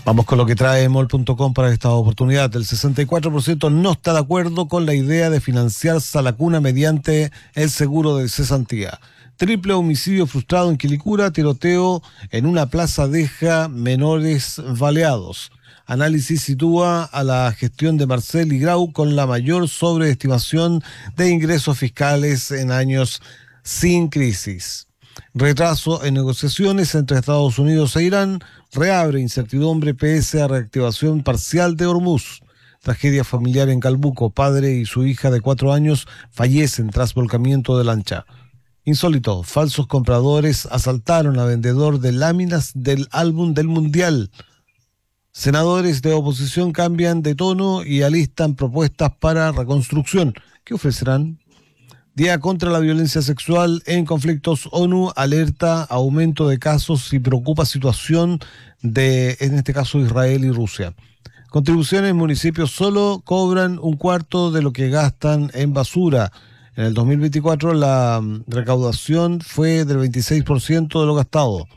Vamos con lo que trae MOL.com para esta oportunidad. El 64% no está de acuerdo con la idea de financiar Salacuna mediante el seguro de cesantía. Triple homicidio frustrado en Quilicura, tiroteo en una plaza deja menores baleados. Análisis sitúa a la gestión de Marcel y Grau con la mayor sobreestimación de ingresos fiscales en años sin crisis. Retraso en negociaciones entre Estados Unidos e Irán, reabre incertidumbre pese a reactivación parcial de Hormuz. Tragedia familiar en Calbuco, padre y su hija de 4 años fallecen tras volcamiento de lancha. Insólito, falsos compradores asaltaron a vendedor de láminas del álbum del Mundial. Senadores de oposición cambian de tono y alistan propuestas para reconstrucción. ¿Qué ofrecerán? Día contra la violencia sexual en conflictos. ONU alerta aumento de casos y preocupa situación de, en este caso, Israel y Rusia. Contribuciones, municipios solo cobran un cuarto de lo que gastan en basura. En el 2024 la recaudación fue del 26% de lo gastado.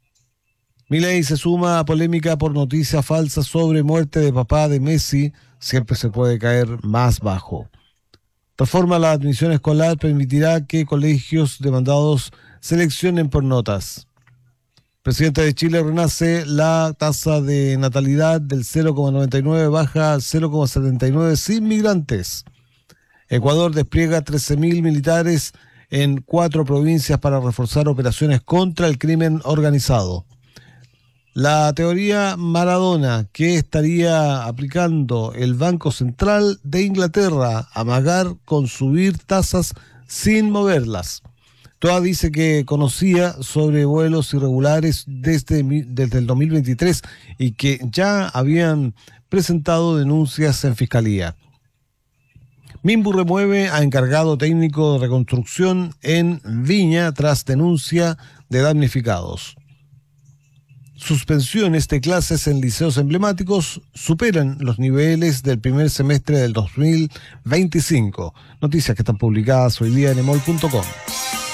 Milei se suma a polémica por noticia falsa sobre muerte de papá de Messi. Siempre se puede caer más bajo. Reforma a la admisión escolar permitirá que colegios demandados seleccionen por notas. Presidente de Chile renace, la tasa de natalidad del 0,99 baja al 0,79 sin migrantes. Ecuador despliega 13.000 militares en 4 provincias para reforzar operaciones contra el crimen organizado. La teoría Maradona, que estaría aplicando el Banco Central de Inglaterra, amagar con subir tasas sin moverlas. Toa dice que conocía sobre vuelos irregulares desde el 2023 y que ya habían presentado denuncias en fiscalía. Minbu remueve a encargado técnico de reconstrucción en Viña tras denuncia de damnificados. Suspensiones de clases en liceos emblemáticos superan los niveles del primer semestre del 2025. Noticias que están publicadas hoy día en emol.com.